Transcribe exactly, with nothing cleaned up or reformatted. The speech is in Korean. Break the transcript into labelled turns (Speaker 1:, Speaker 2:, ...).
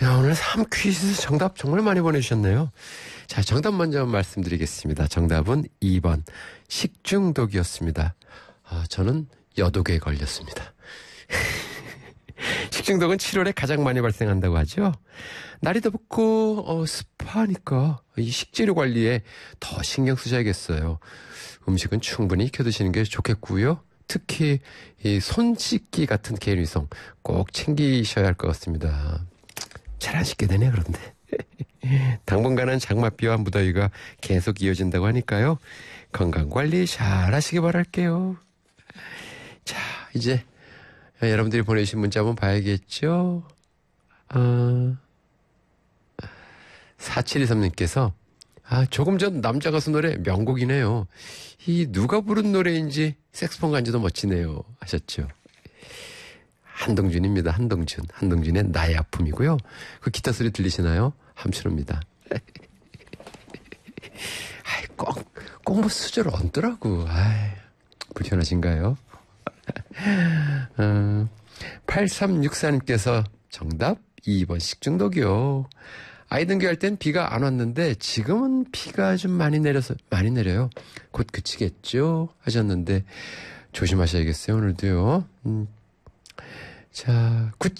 Speaker 1: 야, 오늘 삼 퀴즈 정답 정말 많이 보내주셨네요. 자, 정답 먼저 말씀드리겠습니다. 정답은 이 번 식중독이었습니다. 아, 저는 여독에 걸렸습니다. 식중독은 칠월에 가장 많이 발생한다고 하죠. 날이 덥고 어, 습하니까 이 식재료 관리에 더 신경 쓰셔야겠어요. 음식은 충분히 익혀 드시는 게 좋겠고요. 특히 이 손 씻기 같은 개인위생 꼭 챙기셔야 할 것 같습니다. 잘 안 씻게 되네 그런데. 당분간은 장맛비와 무더위가 계속 이어진다고 하니까요. 건강관리 잘 하시기 바랄게요. 자, 이제 여러분들이 보내주신 문자 한번 봐야겠죠. 어, 사칠이삼 님께서 아, 조금 전 남자 가수 노래 명곡이네요. 이 누가 부른 노래인지 색소폰 간지도 멋지네요 하셨죠. 한동준입니다. 한동준. 한동준의 나의 아픔이고요. 그 기타 소리 들리시나요? 함춘호입니다. 아이, 꼭, 꼭 뭐 수저를 얹더라고. 아이, 불편하신가요? 어, 팔삼육사 님께서 정답 이 번 식중독이요. 아이 등교할 땐 비가 안 왔는데 지금은 비가 좀 많이 내려서 많이 내려요. 곧 그치겠죠 하셨는데 조심하셔야겠어요 오늘도요. 음. 자,